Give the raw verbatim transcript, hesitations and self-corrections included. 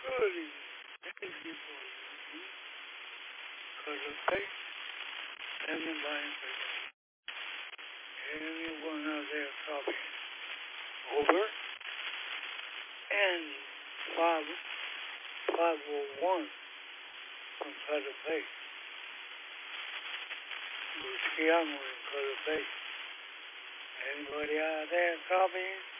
Surely, many people could have faced anybody but anyone out there copying over and five five oh one from Cutter Bay. Luciano in Cutter Bay. Anybody out there copying?